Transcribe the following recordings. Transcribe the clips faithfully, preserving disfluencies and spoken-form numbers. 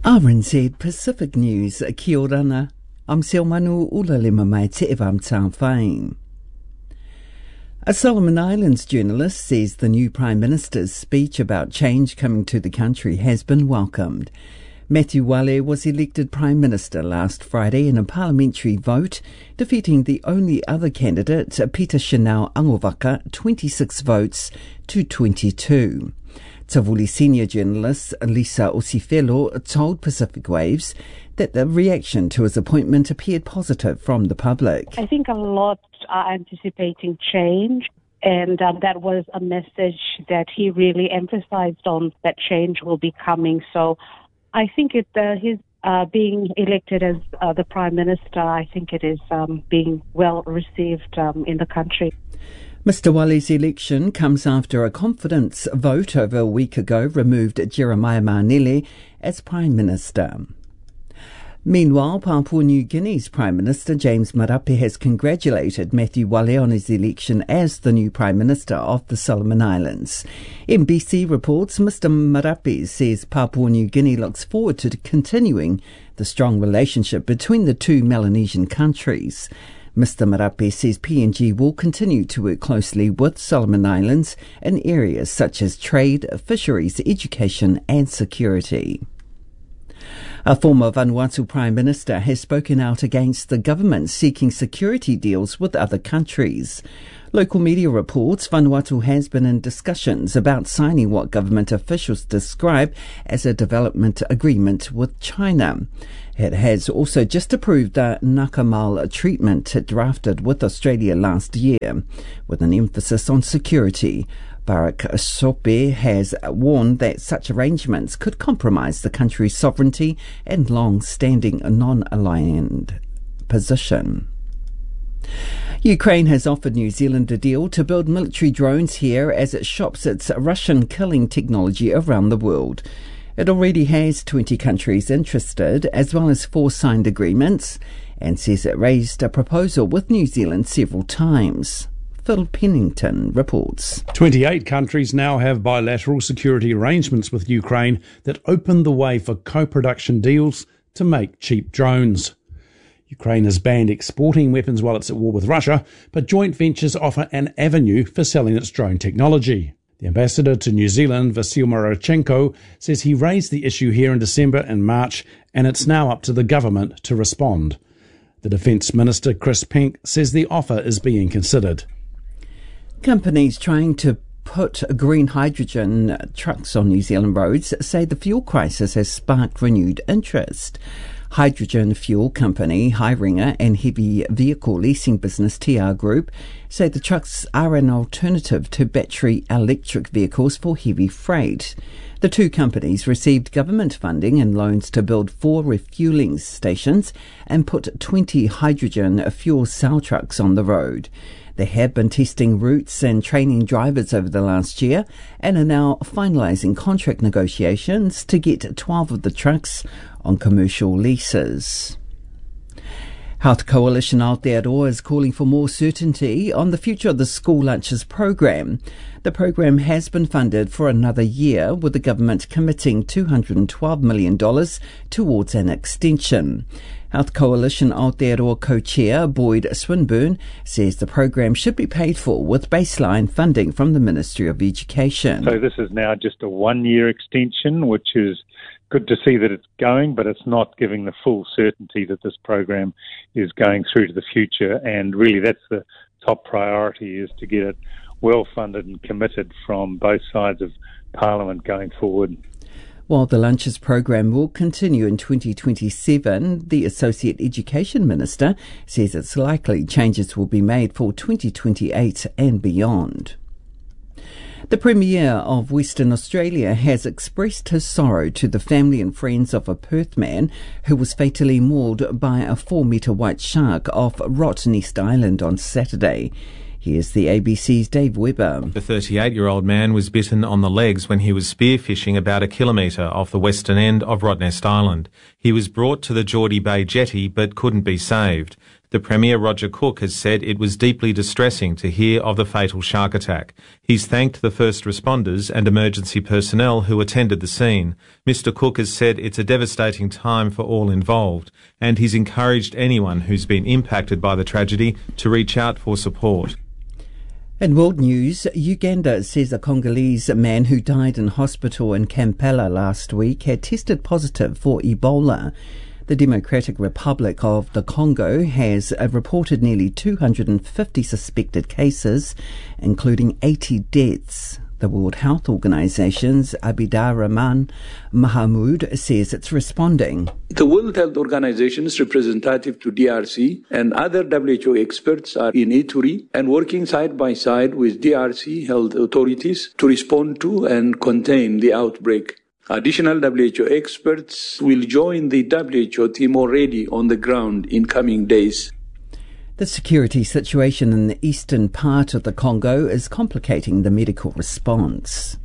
R N Z Pacific News, kia ora. I'm Selmanu Ulalima mai te evam tāwhain. A Solomon Islands journalist says the new Prime Minister's speech about change coming to the country has been welcomed. Matthew Wale was elected Prime Minister last Friday in a parliamentary vote, defeating the only other candidate, Peter Chanel Angovaka, twenty-six votes to twenty-two. Tavuli senior journalist Lisa Osifelo told Pacific Waves that the reaction to his appointment appeared positive from the public. I think a lot are anticipating change, and um, that was a message that he really emphasized on, that change will be coming. So I think it, uh, his uh, being elected as uh, the Prime Minister, I think it is um, being well received um, in the country. Mister Wale's election comes after a confidence vote over a week ago removed Jeremiah Manele as Prime Minister. Meanwhile, Papua New Guinea's Prime Minister James Marape has congratulated Matthew Wale on his election as the new Prime Minister of the Solomon Islands. M B C reports Mister Marape says Papua New Guinea looks forward to continuing the strong relationship between the two Melanesian countries. Mister Marape says P N G will continue to work closely with Solomon Islands in areas such as trade, fisheries, education and security. A former Vanuatu Prime Minister has spoken out against the government seeking security deals with other countries. Local media reports Vanuatu has been in discussions about signing what government officials describe as a development agreement with China. It has also just approved a Nakamal treatment drafted with Australia last year, with an emphasis on security. Barak Sope has warned that such arrangements could compromise the country's sovereignty and long-standing non-aligned position. Ukraine has offered New Zealand a deal to build military drones here as it shops its Russian killing technology around the world. It already has twenty countries interested, as well as four signed agreements, and says it raised a proposal with New Zealand several times. Phil Pennington reports. twenty-eight countries now have bilateral security arrangements with Ukraine that open the way for co-production deals to make cheap drones. Ukraine has banned exporting weapons while it's at war with Russia, but joint ventures offer an avenue for selling its drone technology. The ambassador to New Zealand, Vasyl Marchenko, says he raised the issue here in December and March, and it's now up to the government to respond. The Defence Minister, Chris Pink, says the offer is being considered. Companies trying to put green hydrogen trucks on New Zealand roads say the fuel crisis has sparked renewed interest. Hydrogen fuel company Hyringer and heavy vehicle leasing business T R Group say the trucks are an alternative to battery electric vehicles for heavy freight. The two companies received government funding and loans to build four refuelling stations and put twenty hydrogen fuel cell trucks on the road. They have been testing routes and training drivers over the last year and are now finalising contract negotiations to get twelve of the trucks on commercial leases. Health Coalition Aotearoa is calling for more certainty on the future of the school lunches program. The program has been funded for another year, with the government committing two hundred twelve million dollars towards an extension. Health Coalition Aotearoa co-chair Boyd Swinburne says the program should be paid for with baseline funding from the Ministry of Education. So this is now just a one-year extension, which is good to see that it's going, but it's not giving the full certainty that this program is going through to the future. And really that's the top priority, is to get it well funded and committed from both sides of Parliament going forward. While the lunches program will continue in twenty twenty-seven, the Associate Education Minister says it's likely changes will be made for twenty twenty-eight and beyond. The Premier of Western Australia has expressed his sorrow to the family and friends of a Perth man who was fatally mauled by a four-metre white shark off Rottnest Island on Saturday. Here's the A B C's Dave Webber. The thirty-eight-year-old man was bitten on the legs when he was spearfishing about a kilometre off the western end of Rottnest Island. He was brought to the Geordie Bay jetty but couldn't be saved. The The Premier, Roger Cook, has said it was deeply distressing to hear of the fatal shark attack. He's thanked the first responders and emergency personnel who attended the scene. Mister Cook has said it's a devastating time for all involved, and he's encouraged anyone who's been impacted by the tragedy to reach out for support. In world news, Uganda says a Congolese man who died in hospital in Kampala last week had tested positive for Ebola. The Democratic Republic of the Congo has reported nearly two hundred fifty suspected cases, including eighty deaths. The World Health Organization's Abdirahman Mahmoud says it's responding. The World Health Organization's representative to D R C and other W H O experts are in Ituri and working side by side with D R C health authorities to respond to and contain the outbreak. Additional W H O experts will join the W H O team already on the ground in coming days. The security situation in the eastern part of the Congo is complicating the medical response.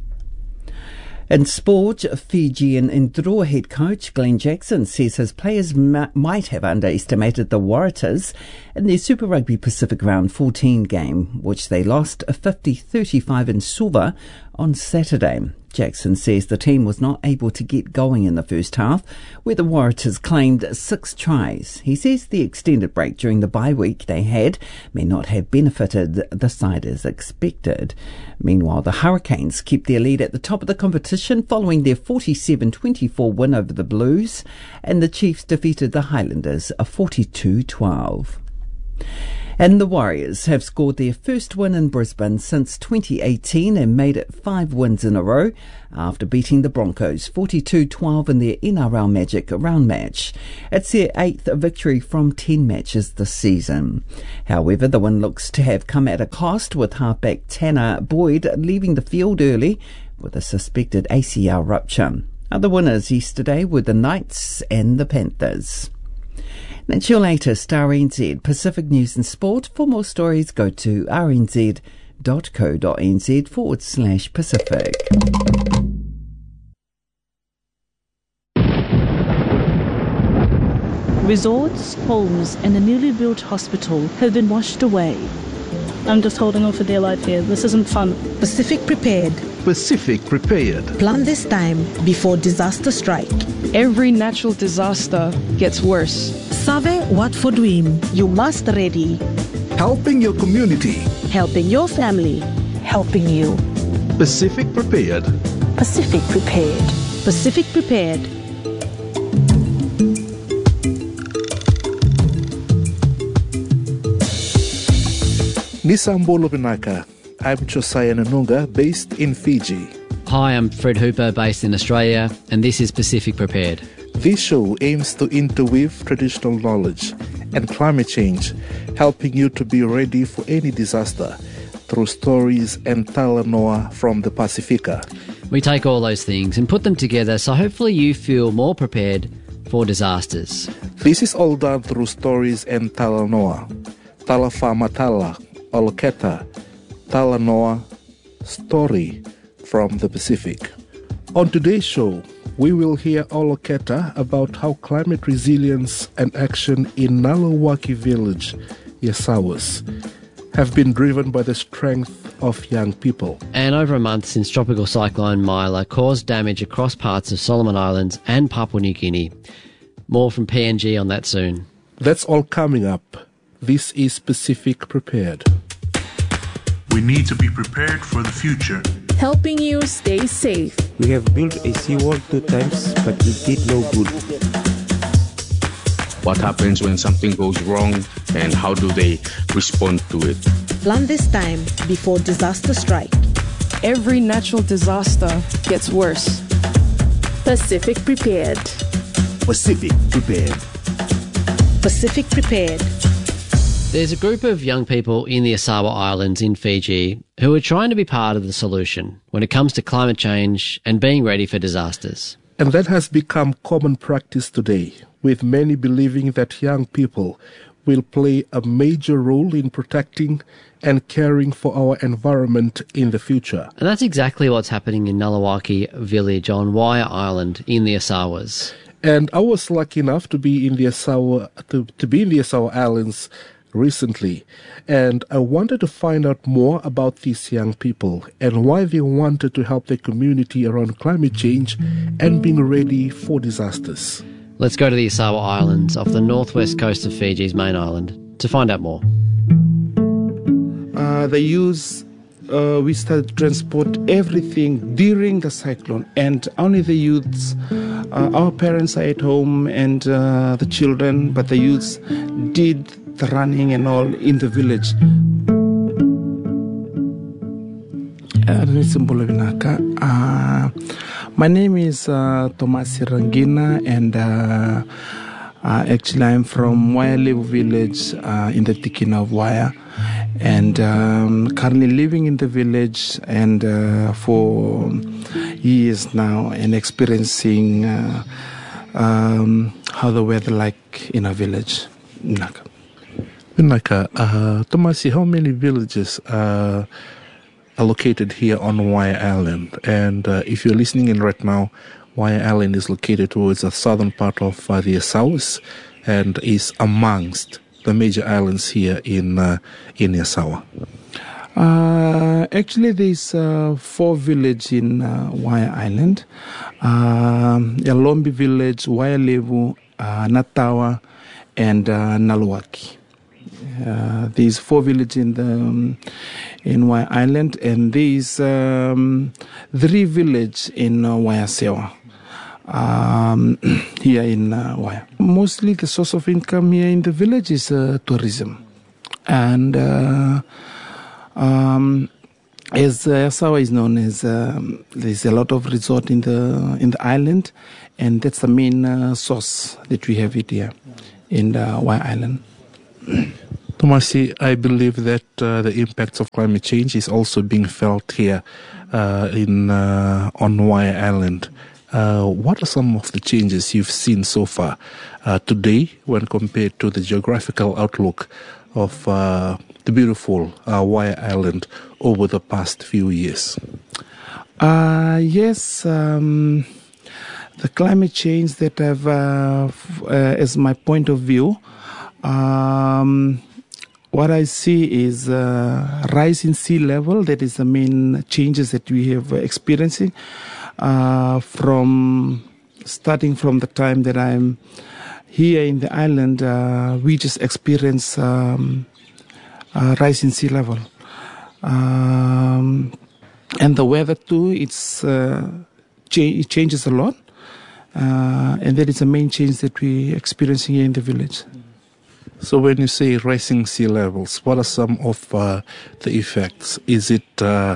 In sport, Fijian Indroa head coach Glenn Jackson says his players m- might have underestimated the Waratahs in their Super Rugby Pacific Round fourteen game, which they lost fifty thirty-five in Suva on Saturday. Jackson says the team was not able to get going in the first half, where the Waratahs claimed six tries. He says the extended break during the bye week they had may not have benefited the side as expected. Meanwhile, the Hurricanes kept their lead at the top of the competition following their forty-seven twenty-four win over the Blues, and the Chiefs defeated the Highlanders forty-two twelve. And the Warriors have scored their first win in Brisbane since twenty eighteen and made it five wins in a row after beating the Broncos forty-two twelve in their N R L Magic round match. It's their eighth victory from ten matches this season. However, the win looks to have come at a cost, with halfback Tanner Boyd leaving the field early with a suspected A C L rupture. Other winners yesterday were the Knights and the Panthers. That's your latest R N Z Pacific News and Sport. For more stories, go to rnz.co.nz forward slash Pacific. Resorts, homes and a newly built hospital have been washed away. I'm just holding on for dear life here. This isn't fun. Pacific Prepared. Pacific Prepared. Plan this time before disaster strike. Every natural disaster gets worse. Save what for dream. You must ready. Helping your community. Helping your family. Helping you. Pacific Prepared. Pacific Prepared. Pacific Prepared. Nisambolo Binaka. I'm Josiah Nanunga, based in Fiji. Hi, I'm Fred Hooper, based in Australia, and this is Pacific Prepared. This show aims to interweave traditional knowledge and climate change, helping you to be ready for any disaster through stories and talanoa from the Pacifica. We take all those things and put them together so hopefully you feel more prepared for disasters. This is all done through stories and talanoa. Talafa Matala, Oloketa, Talanoa, story from the Pacific. On today's show, we will hear Oloketa about how climate resilience and action in Nalawaki village, Yasawas, have been driven by the strength of young people. And over a month since Tropical Cyclone Mila caused damage across parts of Solomon Islands and Papua New Guinea. More from P N G on that soon. That's all coming up. This is Pacific Prepared. We need to be prepared for the future. Helping you stay safe. We have built a seawall two times, but it did no good. What happens when something goes wrong and how do they respond to it? Plan this time before disaster strike. Every natural disaster gets worse. Pacific Prepared. Pacific Prepared. Pacific Prepared. There's a group of young people in the Asawa Islands in Fiji who are trying to be part of the solution when it comes to climate change and being ready for disasters. And that has become common practice today, with many believing that young people will play a major role in protecting and caring for our environment in the future. And that's exactly what's happening in Nalawaki village on Waia Island in the Asawas. And I was lucky enough to be in the Asawa, to, to be in the Asawa Islands recently, and I wanted to find out more about these young people and why they wanted to help their community around climate change and being ready for disasters. Let's go to the Asawa Islands off the northwest coast of Fiji's main island to find out more. Uh, the youth, uh, we started to transport everything during the cyclone, and only the youths, uh, our parents are at home and uh, the children, but the youths did the running and all in the village. Uh, my name is uh, Thomas Rangina, and uh, uh, actually I'm from Waialevu village uh, in the Tikina of Waya, and um, currently living in the village and uh, for years now, and experiencing uh, um, how the weather like in a village. Naka. Naka, uh, Tomasi, how many villages uh, are located here on Waya Island? And uh, if you're listening in right now, Waya Island is located towards the southern part of uh, the Azores and is amongst the major islands here in uh, in Asawa. Uh, actually, there's uh, four villages in uh, Waya Island. Uh, Yalombi village, Waialevu, uh, Natawa, and uh, Naluaki. Uh, these four villages in the um, in Waya Island, and these um, three villages in uh, Wayasewa, um, here in uh, Waya. Mostly the source of income here in the village is uh, tourism, and uh, um, as uh, Asawa is known as, um, there's a lot of resort in the in the island, and that's the main uh, source that we have it here in the Waya Island. Tomasi, I believe that uh, the impacts of climate change is also being felt here uh, in uh, on Waya Island. Uh, what are some of the changes you've seen so far uh, today when compared to the geographical outlook of uh, the beautiful uh, Waya Island over the past few years? Uh, yes, um, the climate change that I've, uh, f- uh, as my point of view, um, what I see is uh, rise in sea level. That is the main changes that we have experiencing uh, from starting from the time that I'm here in the island. Uh, we just experience um, uh, rise in sea level, um, and the weather too. It's uh, cha- it changes a lot, uh, and that is the main change that we're experiencing here in the village. So when you say rising sea levels, what are some of uh, the effects? Is it uh,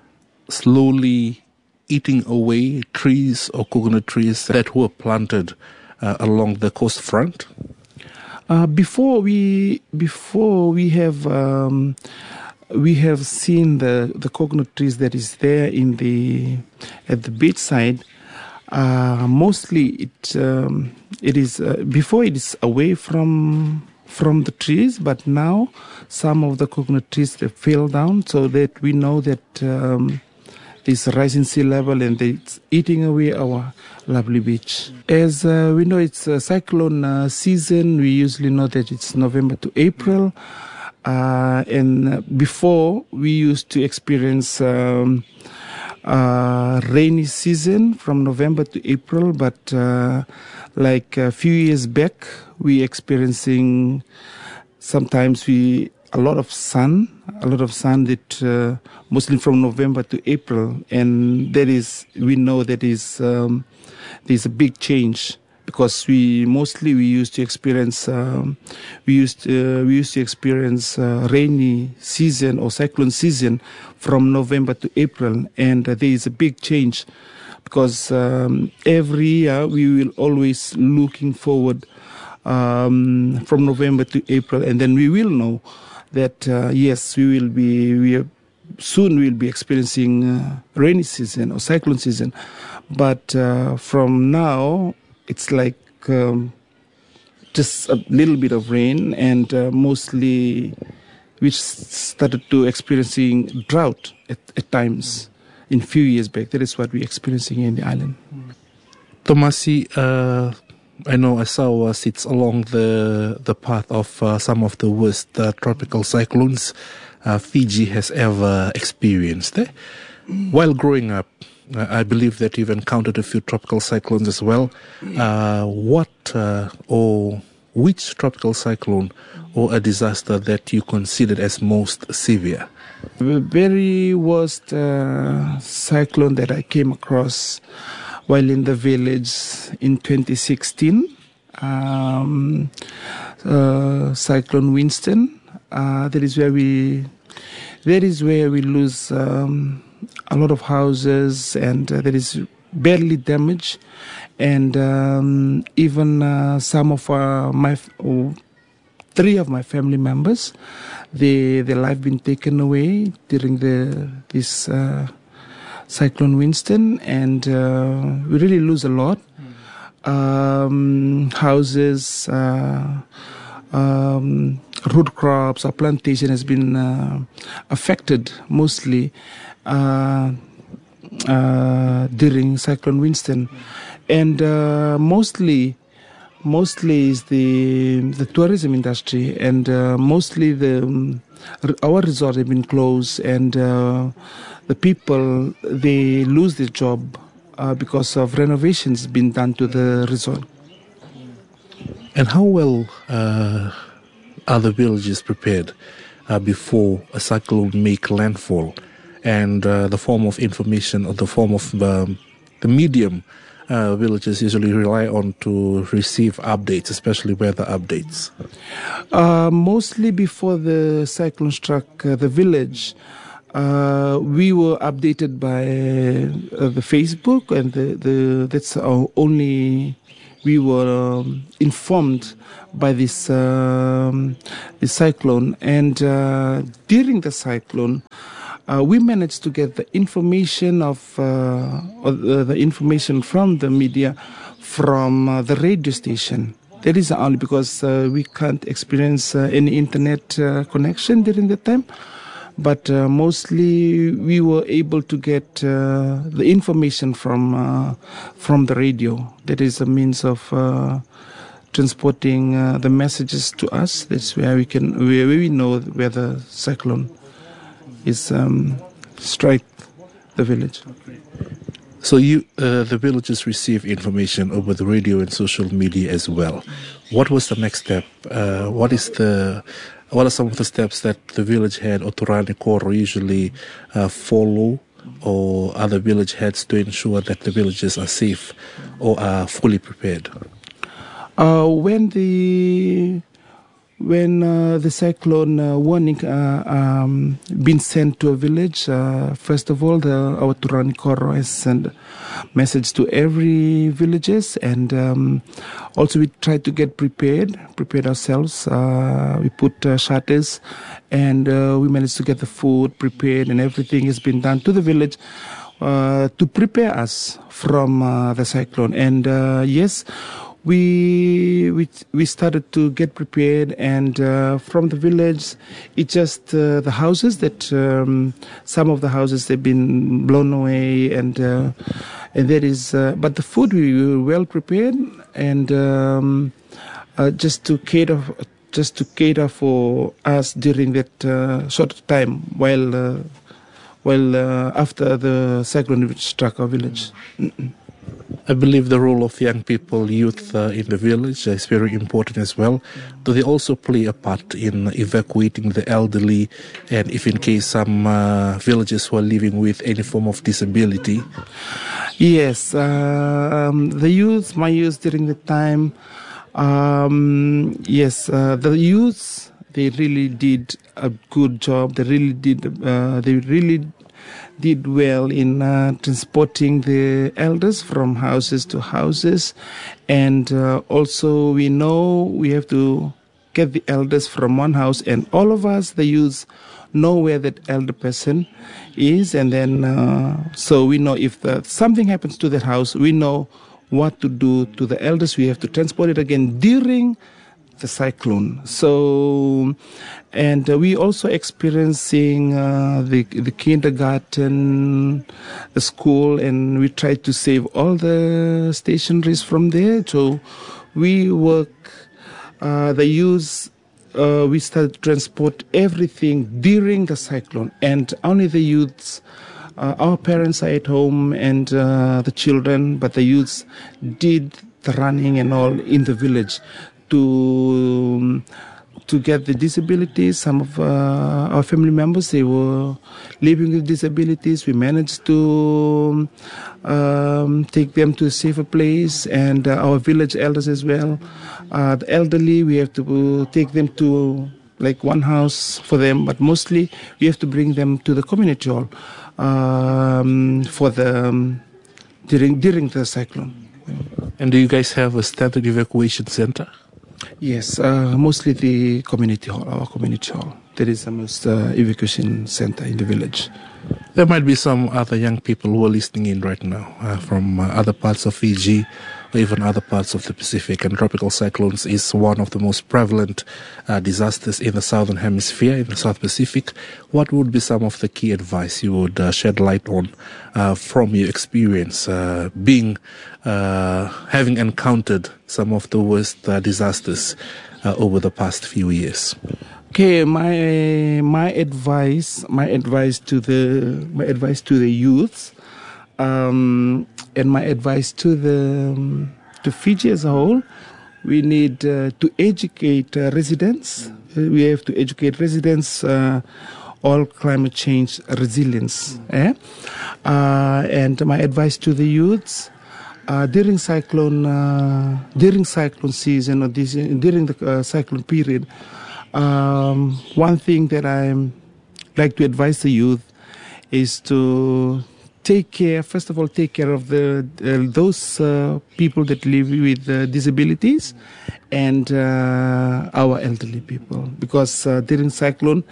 slowly eating away trees or coconut trees that were planted uh, along the coast front? Uh, before we before we have um, we have seen the, the coconut trees that is there in the at the beach side. Uh, mostly it um, it is uh, before it is away from. from the trees, but now some of the coconut trees they fell down, so that we know that um, there's a rising sea level and it's eating away our lovely beach. As uh, we know, it's a cyclone uh, season. We usually know that it's November to April, uh, and before we used to experience um, uh, rainy season from November to April, but uh, like a few years back, we experiencing sometimes we a lot of sun, a lot of sun that uh, mostly from November to April, and that is we know that is um, there's a big change because we mostly we used to experience um, we used uh, we used to experience uh, rainy season or cyclone season from November to April, and uh, there is a big change. Because um, every year we will always looking forward um, from November to April, and then we will know that uh, yes, we will be we are, soon we will be experiencing uh, rainy season or cyclone season. But uh, from now, it's like um, just a little bit of rain, and uh, mostly we started to experiencing drought at, at times. In few years back, that is what we're experiencing here in the island. Tomasi, uh, I know Asawa sits along the the path of uh, some of the worst uh, tropical cyclones uh, Fiji has ever experienced. Eh? While growing up, uh, I believe that you've encountered a few tropical cyclones as well. Uh, what uh, or which tropical cyclone or a disaster that you considered as most severe? The very worst uh, cyclone that I came across while in the village in twenty sixteen, um, uh, Cyclone Winston. Uh, that is where we, that is where we lose um, a lot of houses, and uh, there is barely damage, and um, even uh, some of uh, my oh, three of my family members, they their life been taken away during the this. Uh, Cyclone Winston, and uh, we really lose a lot. Um, houses, uh, um, root crops, our plantation has been uh, affected mostly uh, uh, during Cyclone Winston, and uh, mostly, mostly is the the tourism industry, and uh, mostly the um, our resorts have been closed, and uh, the people, they lose their job uh, because of renovations being done to the resort. And how well uh, are the villages prepared uh, before a cyclone make landfall? And uh, the form of information or the form of um, the medium uh, villages usually rely on to receive updates, especially weather updates? Uh, mostly before the cyclone struck uh, the village, Uh, we were updated by uh, the Facebook, and the, the that's our only. We were um, informed by this um, this cyclone, and uh, during the cyclone, uh, we managed to get the information of uh, the, the information from the media from uh, the radio station. That is only because uh, we can't experience uh, any internet uh, connection during the time. But uh, mostly we were able to get uh, the information from uh, from the radio. That is a means of uh, transporting uh, the messages to us. That's where we can where we know where the cyclone is um, strike the village. So you, uh, the villagers receive information over the radio and social media as well. What was the next step? Uh, what is the What are some of the steps that the village head or Turani Koro usually uh, follow, or other village heads, to ensure that the villages are safe or are fully prepared? Uh, when the when uh, the cyclone uh, warning uh, um, been sent to a village, uh, first of all, the, our Turani Koro has sent message to every villages, and um, also we try to get prepared, prepared ourselves. Uh, we put uh, shutters, and uh, we managed to get the food prepared, and everything has been done to the village uh, to prepare us from uh, the cyclone. And uh, yes, we we we started to get prepared, and uh, from the village, it just uh, the houses that um, some of the houses they've been blown away, and uh, and that is uh, but the food, we were well prepared, and um, uh, just to cater just to cater for us during that uh, short time while uh, while uh, after the cyclone struck our village. Mm-mm. I believe the role of young people, youth uh, in the village is very important as well. Do they also play a part in evacuating the elderly, and if in case some uh, villages who are living with any form of disability? Yes, uh, um, the youth, my youth during the time, um, yes, uh, the youth, they really did a good job. They really did, uh, they really did well in uh, transporting the elders from houses to houses, and uh, also we know we have to get the elders from one house, and all of us, the youths, know where that elder person is, and then uh, so we know if the, something happens to that house, we know what to do to the elders. We have to transport it again during the cyclone. So, and uh, we also experiencing uh, the the kindergarten, the school, and we try to save all the stationaries from there. So we work, uh, the youth, uh, we started to transport everything during the cyclone, and only the youths. Uh, our parents are at home and uh, the children, but the youths did the running and all in the village to um, to get the disabilities. Some of uh, our family members, they were living with disabilities. We managed to um, take them to a safer place, and uh, our village elders as well. Uh, the elderly, we have to take them to like one house for them, but mostly we have to bring them to the community hall um, for the um, during during the cyclone. And do you guys have a standard evacuation center? Yes, uh, mostly the community hall, our community hall. There is the most uh, evacuation center in the village. There might be some other young people who are listening in right now uh, from uh, other parts of Fiji or even other parts of the Pacific. And tropical cyclones is one of the most prevalent uh, disasters in the southern hemisphere, in the South Pacific. What would be some of the key advice you would uh, shed light on uh, from your experience uh, being, uh, having encountered some of the worst uh, disasters uh, over the past few years? Okay, my my advice, my advice to the my advice to the youth, um, and my advice to the um, to Fiji as a whole, we need uh, to educate uh, residents. Uh, we have to educate residents uh, all climate change resilience. Eh? Uh, and my advice to the youths. Uh, during cyclone, uh, during cyclone season or this, during the uh, cyclone period. Um, one thing that I like to advise the youth is to take care, first of all, take care of the uh, those uh, people that live with uh, disabilities and uh, our elderly people. Because uh, during cyclone,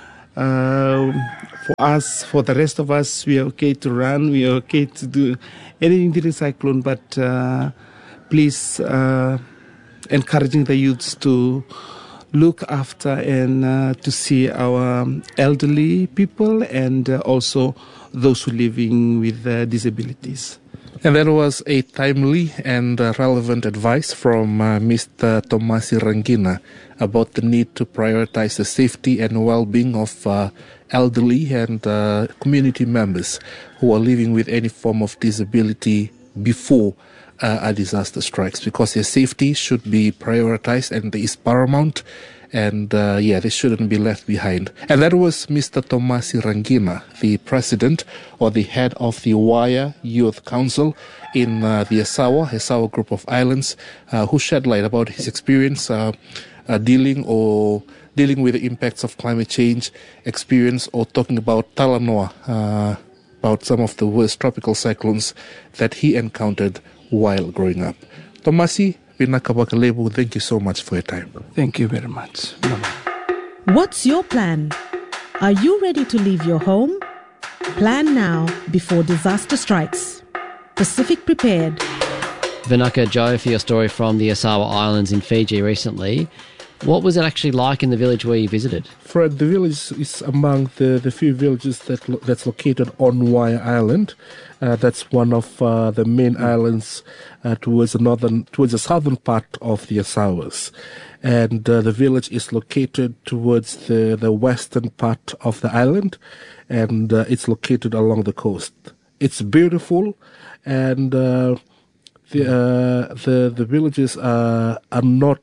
uh, for us, for the rest of us, we are okay to run, we are okay to do anything during cyclone, but uh, please uh, encouraging the youths to look after and uh, to see our elderly people and uh, also those who are living with uh, disabilities. And that was a timely and uh, relevant advice from uh, Mister Tomasi Rangina about the need to prioritize the safety and well-being of uh, elderly and uh, community members who are living with any form of disability before Uh, a disaster strikes, because their safety should be prioritized and is paramount, and uh, yeah, they shouldn't be left behind. And that was Mister Tomasi Rangina, the president or the head of the Waiā Youth Council in uh, the Asawa, Asawa group of islands, uh, who shed light about his experience uh, uh, dealing or dealing with the impacts of climate change, experience or talking about Talanoa, uh, about some of the worst tropical cyclones that he encountered while growing up. Tomasi, Pinakabakalebu, thank you so much for your time. Thank you very much. Bye-bye. What's your plan? Are you ready to leave your home? Plan now before disaster strikes. Pacific Prepared. Vinaka, Joe, for your story from the Asawa Islands in Fiji recently. What was it actually like in the village where you visited? Fred, the village is among the, the few villages that lo- that's located on Waiā Island. Uh, that's one of uh, the main islands uh, towards the northern, towards the southern part of the Asawas. And uh, the village is located towards the, the western part of the island, and uh, it's located along the coast. It's beautiful, and uh, the, uh, the the villages are are not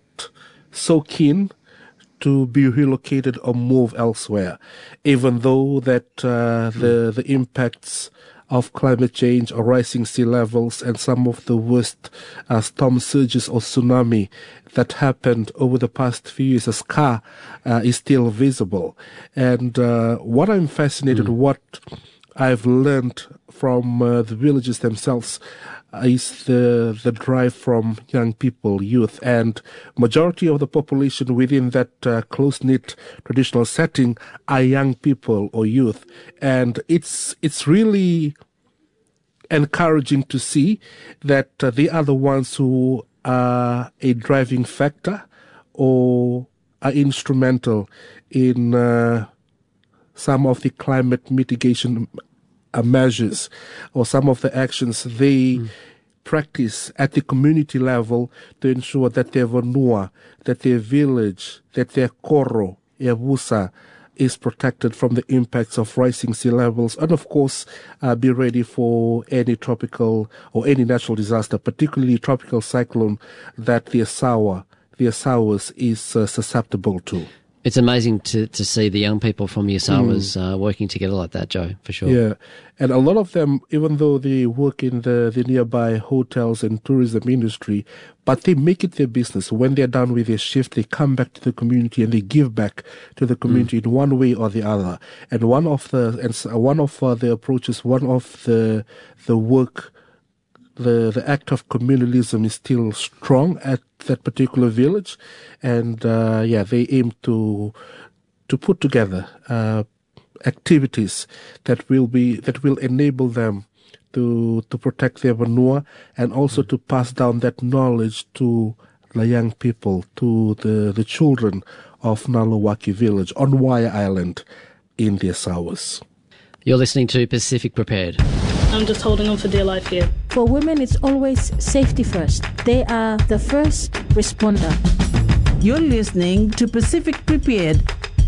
so keen to be relocated or move elsewhere, even though that uh, the the impacts of climate change or rising sea levels and some of the worst uh, storm surges or tsunami that happened over the past few years, a scar uh, is still visible. And uh, what I'm fascinated, mm. what I've learned from uh, the villages themselves uh, is the the drive from young people, youth, and majority of the population within that uh, close-knit traditional setting are young people or youth. And it's it's really encouraging to see that uh, they are the ones who are a driving factor or are instrumental in uh, some of the climate mitigation uh, measures or some of the actions they mm. practice at the community level to ensure that their vanua, that their village, that their koro, Yabusa, is protected from the impacts of rising sea levels, and of course uh, be ready for any tropical or any natural disaster, particularly tropical cyclone that the Asawa, the Asawas is uh, susceptible to. It's amazing to, to see the young people from the Asawas mm. uh, working together like that, Joe, for sure. Yeah, and a lot of them, even though they work in the, the nearby hotels and tourism industry, but they make it their business. When they're done with their shift, they come back to the community and they give back to the community mm. in one way or the other. And one of the and one of uh, the approaches, one of the the work, the the act of communalism is still strong at that particular village, and uh, yeah, they aim to to put together uh, activities that will be that will enable them to to protect their vanua and also to pass down that knowledge to the young people, to the the children of Nalawaki village on Wai'a Island in the Asawas. You're listening to Pacific Prepared. I'm just holding on for dear life here. For women, it's always safety first. They are the first responder. You're listening to Pacific Prepared.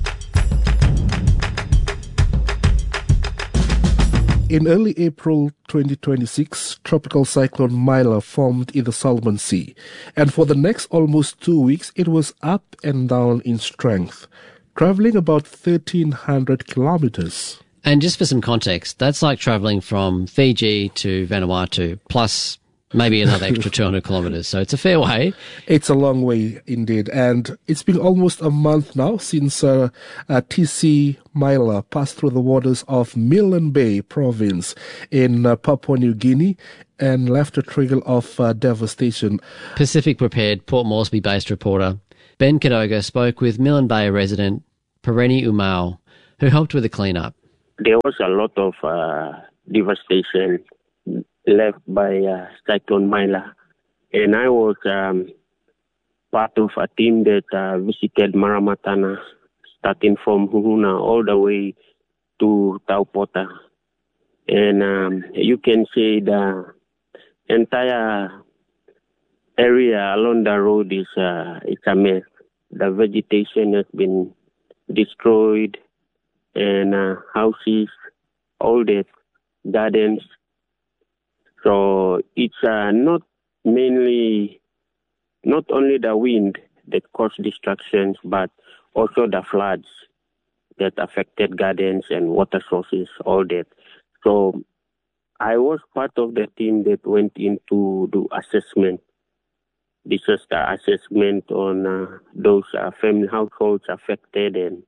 In early April twenty twenty-six, Tropical Cyclone Myla formed in the Solomon Sea, and for the next almost two weeks, it was up and down in strength, traveling about thirteen hundred kilometers. And just for some context, that's like travelling from Fiji to Vanuatu, plus maybe another extra two hundred kilometres. So it's a fair way. It's a long way indeed. And it's been almost a month now since uh, uh, T C Myla passed through the waters of Milne Bay province in uh, Papua New Guinea and left a trail of uh, devastation. Pacific Prepared Port Moresby-based reporter Ben Kadoga spoke with Milne Bay resident Pereni Umau, who helped with the clean-up. There was a lot of uh, devastation left by uh, Cyclone Myla, and I was um, part of a team that uh, visited Maramatana, starting from Huhuna all the way to Taupota. And um, you can say the entire area along the road is uh, it's a mess. The vegetation has been destroyed, and uh, houses, all that, gardens. So it's uh, not mainly, not only the wind that caused destructions, but also the floods that affected gardens and water sources, all that. So I was part of the team that went in to do assessment, disaster assessment on uh, those uh, family households affected, and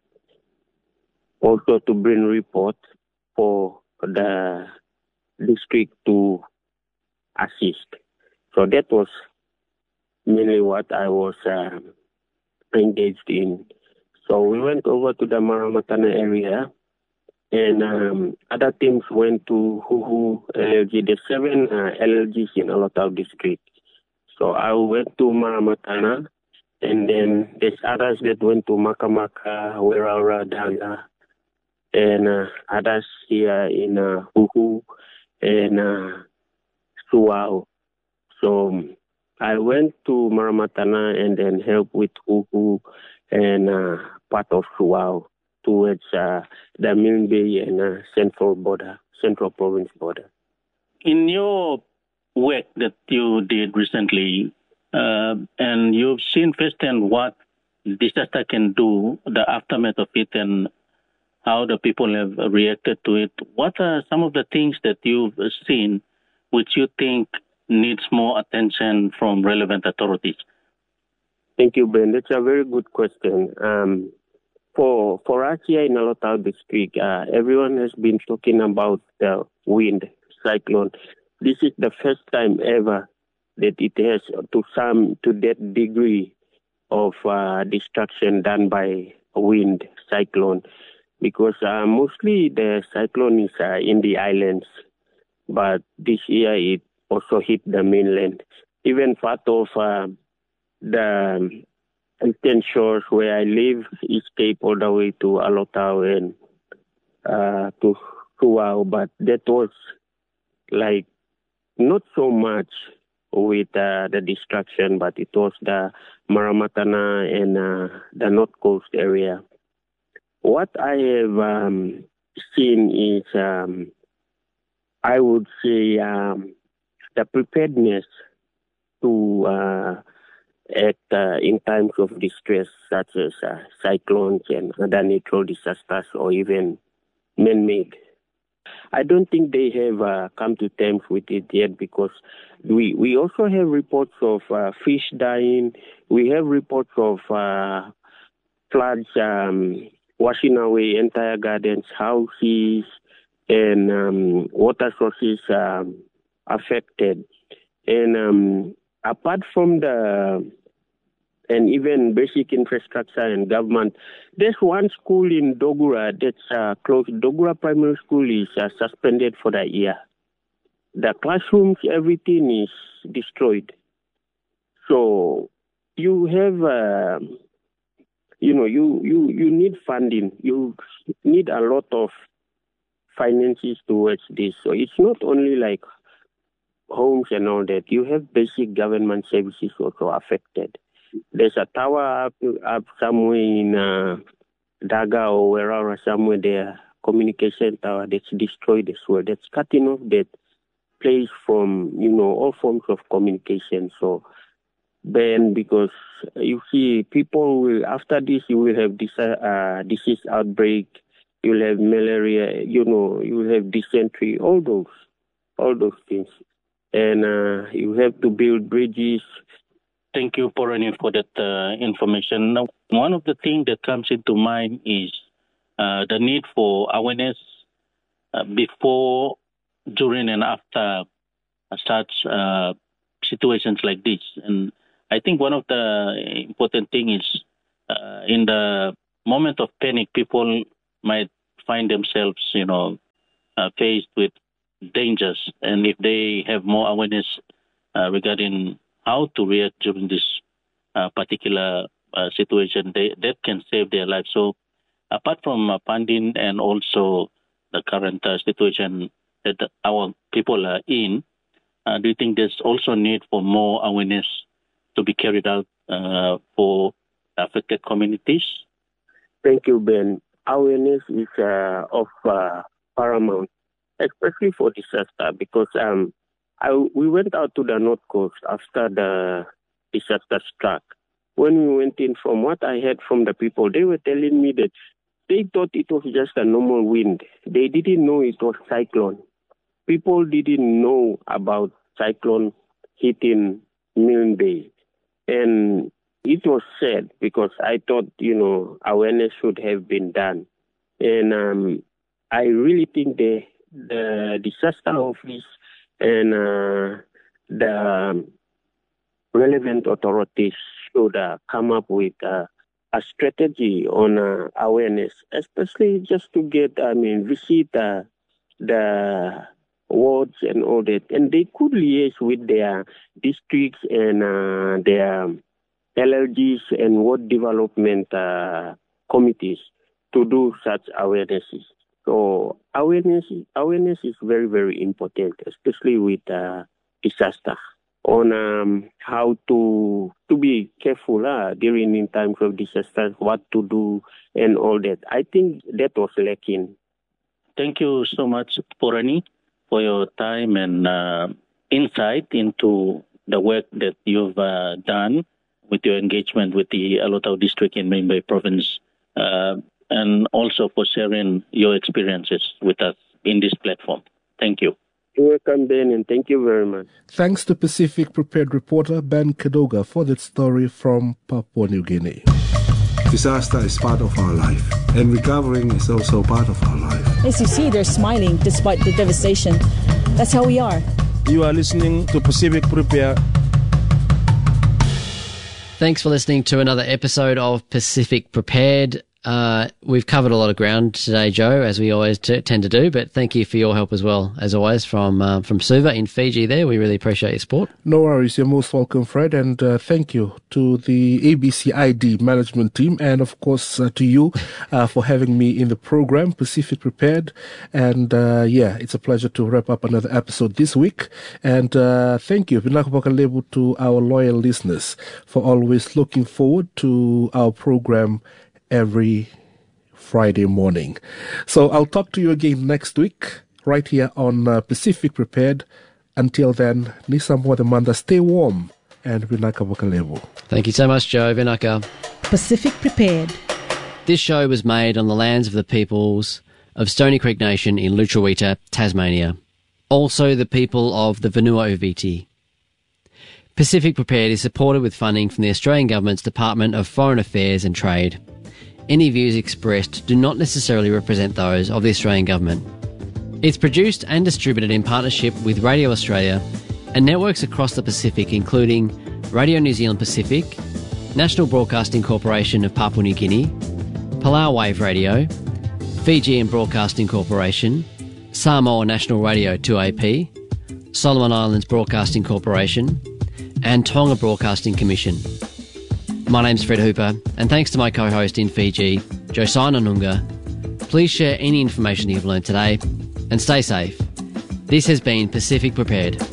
also to bring report for the district to assist. So that was mainly what I was uh, engaged in. So we went over to the Maramatana area, and um, other teams went to Huhu L L G. There's seven uh, L L Gs in Alotau district. So I went to Maramatana, and then there's others that went to Makamaka, Weraura, Danga, and uh, others here in uh, Huhu and uh, Suau. So um, I went to Maramatana and then helped with Huhu and uh, part of Suau towards uh, the Milne Bay and uh, central border, central province border. In your work that you did recently, uh, and you've seen firsthand what disaster can do, the aftermath of it, and how the people have reacted to it. What are some of the things that you've seen which you think needs more attention from relevant authorities? Thank you, Ben. That's a very good question. Um, for for us here in Alotau district, uh, everyone has been talking about the wind cyclone. This is the first time ever that it has to some to that degree of uh, destruction done by wind cyclone. Because uh, mostly the cyclone is uh, in the islands, but this year it also hit the mainland. Even part of uh, the Eastern Shores where I live, East Cape all the way to Alotau and uh, to Suau, but that was like not so much with uh, the destruction, but it was the Maramatana and uh, the North Coast area. What I have um, seen is, um, I would say, um, the preparedness to uh, act uh, in times of distress, such as uh, cyclones and other natural disasters, or even man-made. I don't think they have uh, come to terms with it yet, because we we also have reports of uh, fish dying. We have reports of uh, floods um, washing away entire gardens, houses, and um, water sources um, affected. And um, apart from the and even basic infrastructure and government, there's one school in Dogura that's uh, closed. Dogura Primary School is uh, suspended for the year. The classrooms, everything is destroyed. So you have, uh, you know, you, you, you need funding. You need a lot of finances towards this. So it's not only like homes and all that. You have basic government services also affected. There's a tower up, up somewhere in uh, Daga or wherever, somewhere there, communication tower that's destroyed as well. That's cutting off that place from, you know, all forms of communication. So then, because you see, people will, after this, you will have this uh, disease outbreak, you'll have malaria, you know, you will have dysentery, all those, all those things. And uh, you have to build bridges. Thank you, Porani, for that uh, information. Now, one of the things that comes into mind is uh, the need for awareness uh, before, during, and after such uh, situations like this. And I think one of the important things is uh, in the moment of panic, people might find themselves, you know, uh, faced with dangers. And if they have more awareness uh, regarding how to react during this uh, particular uh, situation, they, that can save their life. So apart from uh, funding and also the current uh, situation that our people are in, uh, do you think there's also need for more awareness to be carried out uh, for affected communities? Thank you, Ben. Awareness is uh, of uh, paramount, especially for disaster, because um, I, we went out to the North Coast after the disaster struck. When we went in, from what I heard from the people, they were telling me that they thought it was just a normal wind. They didn't know it was cyclone. People didn't know about cyclone hitting Milne Bay. And it was sad, because I thought, you know, awareness should have been done. And um, I really think the, the disaster office and uh, the relevant authorities should uh, come up with uh, a strategy on uh, awareness, especially just to get, I mean, visit uh, the wards and all that. And they could liaise with their districts and uh, their L L Gs and ward development uh, committees to do such awarenesses. So awareness, awareness is very, very important, especially with uh, disaster, on um, how to to be careful uh, during in times of disaster, what to do, and all that. I think that was lacking. Thank you so much, Porani, for your time and uh, insight into the work that you've uh, done with your engagement with the Alotau district in Milne Bay province. Uh, and also for sharing your experiences with us in this platform. Thank you. You're welcome, Ben, and thank you very much. Thanks to Pacific Prepared reporter Ben Kadoga for that story from Papua New Guinea. Disaster is part of our life, and recovering is also part of our life. As you see, they're smiling despite the devastation. That's how we are. You are listening to Pacific Prepared. Thanks for listening to another episode of Pacific Prepared. Uh, we've covered a lot of ground today, Joe, as we always t- tend to do, but thank you for your help as well, as always, from uh, from Suva in Fiji there. We really appreciate your support. No worries. You're most welcome, Fred, and uh, thank you to the A B C I D management team and, of course, uh, to you uh, for having me in the program, Pacific Prepared. And, uh, yeah, it's a pleasure to wrap up another episode this week. And uh, thank you, Pinakapakalebo, to our loyal listeners for always looking forward to our program every Friday morning. So I'll talk to you again next week, right here on uh, Pacific Prepared. Until then, Nisamwa the Manda, stay warm, and Vinaka Wakalebo. Thank you so much, Joe. Vinaka. Pacific Prepared. This show was made on the lands of the peoples of Stony Creek Nation in Lutruwita, Tasmania. Also the people of the Vanua Uviti. Pacific Prepared is supported with funding from the Australian Government's Department of Foreign Affairs and Trade. Any views expressed do not necessarily represent those of the Australian Government. It's produced and distributed in partnership with Radio Australia and networks across the Pacific, including Radio New Zealand Pacific, National Broadcasting Corporation of Papua New Guinea, Palau Wave Radio, Fijian Broadcasting Corporation, Samoa National Radio two A P, Solomon Islands Broadcasting Corporation, and Tonga Broadcasting Commission. My name's Fred Hooper, and thanks to my co-host in Fiji, Josiah Nunga. Please share any information you've learned today, and stay safe. This has been Pacific Prepared.